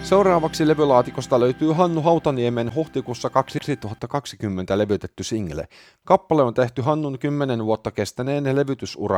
Seuraavaksi levylaatikosta löytyy Hannu Hautaniemen huhtikuussa 2020 levytetty single. Kappale on tehty Hannun 10 vuotta kestäneen levytysuran